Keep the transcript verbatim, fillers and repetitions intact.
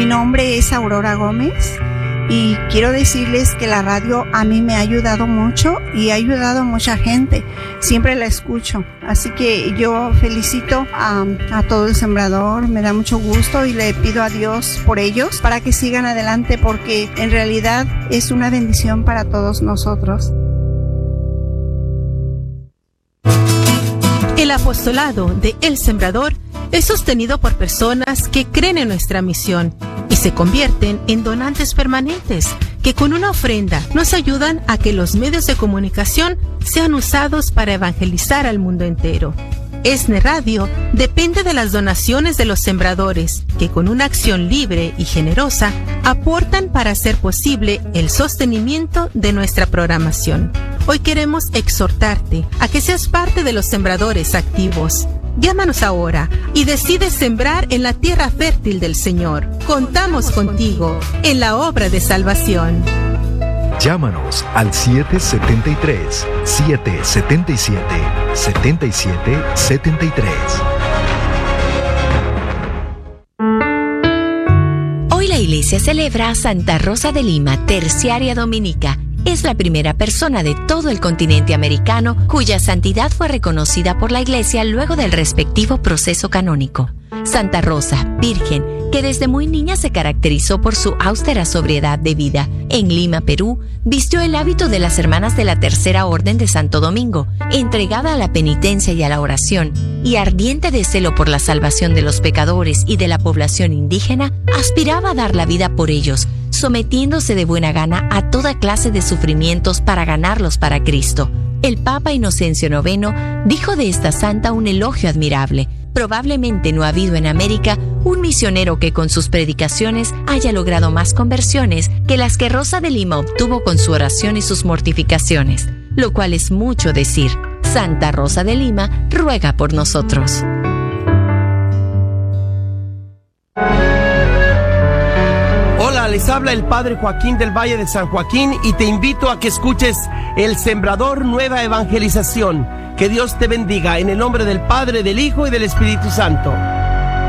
nombre es Aurora Gómez y quiero decirles que la radio a mí me ha ayudado mucho y ha ayudado a mucha gente. Siempre la escucho. Así que yo felicito a, a todo el sembrador, me da mucho gusto y le pido a Dios por ellos para que sigan adelante porque en realidad es una bendición para todos nosotros. El apostolado de El Sembrador es sostenido por personas que creen en nuestra misión y se convierten en donantes permanentes que con una ofrenda nos ayudan a que los medios de comunicación sean usados para evangelizar al mundo entero. ESNE Radio depende de las donaciones de los sembradores, que con una acción libre y generosa aportan para hacer posible el sostenimiento de nuestra programación. Hoy queremos exhortarte a que seas parte de los sembradores activos. Llámanos ahora y decide sembrar en la tierra fértil del Señor. Contamos contigo en la obra de salvación. Llámanos al siete siete tres, siete siete siete, siete siete siete tres. Hoy la iglesia celebra a Santa Rosa de Lima, terciaria dominica. Es la primera persona de todo el continente americano cuya santidad fue reconocida por la Iglesia luego del respectivo proceso canónico. Santa Rosa, virgen, que desde muy niña se caracterizó por su austera sobriedad de vida. En Lima, Perú, vistió el hábito de las hermanas de la Tercera Orden de Santo Domingo, entregada a la penitencia y a la oración, y ardiente de celo por la salvación de los pecadores y de la población indígena, aspiraba a dar la vida por ellos, sometiéndose de buena gana a toda clase de sufrimientos para ganarlos para Cristo. El Papa Inocencio noveno dijo de esta santa un elogio admirable. Probablemente no ha habido en América un misionero que con sus predicaciones haya logrado más conversiones que las que Rosa de Lima obtuvo con su oración y sus mortificaciones, lo cual es mucho decir. Santa Rosa de Lima ruega por nosotros. Hola, les habla el Padre Joaquín del Valle de San Joaquín y te invito a que escuches El Sembrador Nueva Evangelización. Que Dios te bendiga en el nombre del Padre, del Hijo y del Espíritu Santo.